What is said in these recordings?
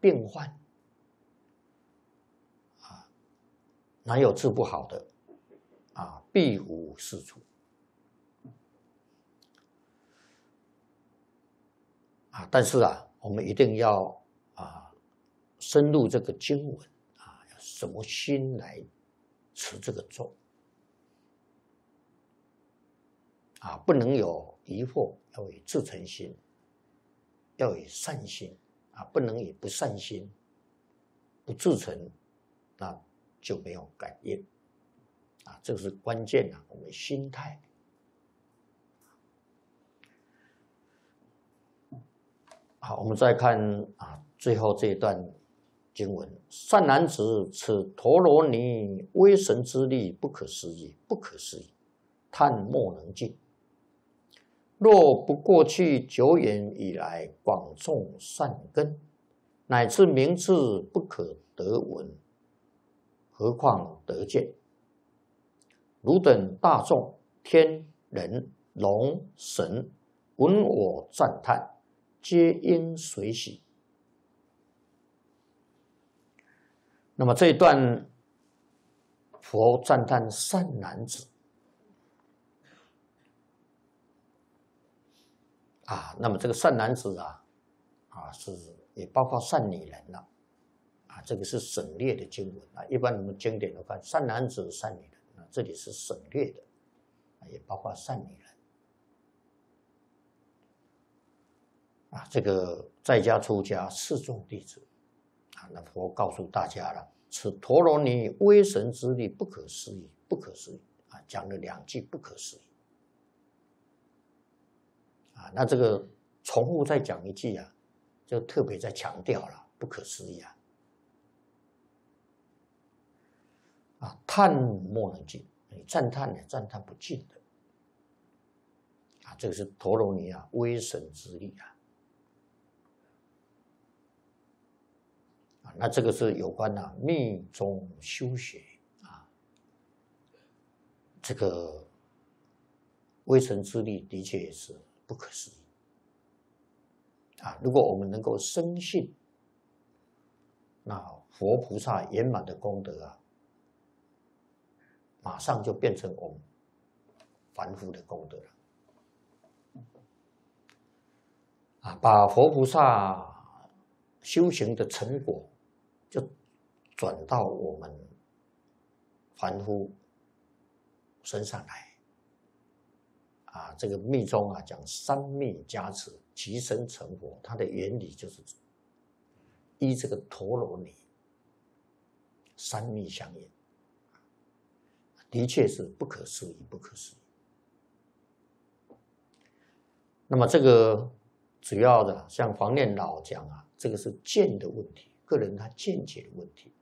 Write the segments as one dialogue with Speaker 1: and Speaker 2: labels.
Speaker 1: 病患啊，哪有治不好的啊？必无是处啊！但是啊，我们一定要深入这个经文啊，要什么心来持这个咒啊？不能有疑惑，要以至诚心，要以善心啊，不能以不善心、不至诚，那就没有感应啊，这个是关键啊，我们心态。好，我们再看最后这一段经文：善男子，此陀罗尼威神之力不可思议，不可思议，叹莫能尽。若不过去久远以来广种善根，乃至名字不可得闻，何况得见？汝等大众，天人龙神，闻我赞叹，皆应随喜。那么这一段，佛赞叹善男子那么这个善男子是也包括善女人了这个是省略的经文一般我们经典的看善男子、善女人这里是省略的也包括善女人这个在家出家四众弟子那佛告诉大家了，此陀罗尼威神之力不可思议，不可思议讲了2句不可思议那这个重复再讲一句就特别在强调了不可思议叹莫能尽，你赞叹也赞叹不尽的这个是陀罗尼威神之力那这个是有关密宗修学这个威神之力的确也是不可思议如果我们能够深信那佛菩萨圆满的功德马上就变成我们凡夫的功德了把佛菩萨修行的成果就转到我们凡夫身上来这个密宗讲三密加持即生成佛，它的原理就是依这个陀罗尼三密相应的确是不可思议，不可思议。那么这个主要的像黄念老讲这个是见的问题，个人他见解的问题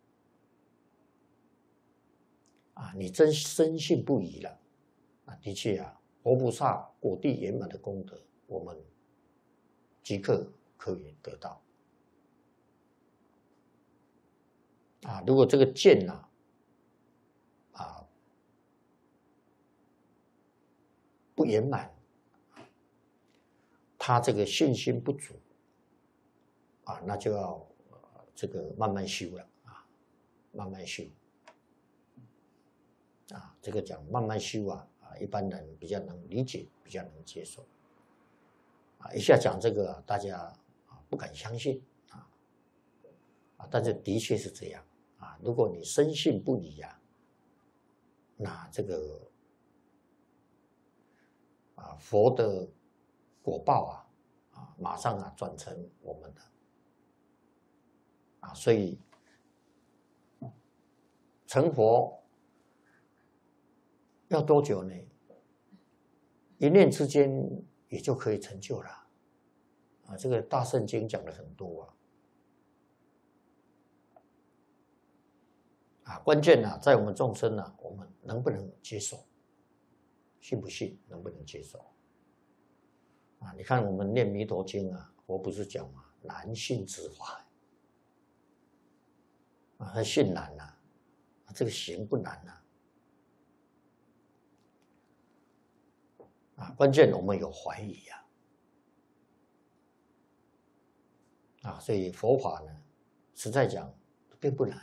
Speaker 1: 你真深信不疑了的确佛菩萨果地圆满的功德我们即刻可以得到如果这个见不圆满他这个信心不足那就要这个慢慢修了慢慢修这个讲慢慢修一般人比较能理解，比较能接受一下讲这个大家不敢相信但是的确是这样如果你深信不疑那这个佛的果报马上转成我们的所以成佛要多久呢？一念之间也就可以成就了这个大圣经讲了很多关键在我们众生我们能不能接受，信不信，能不能接受你看我们念弥陀经佛不是讲难信之法他信难这个行不难关键我们有怀疑所以佛法呢实在讲并不难。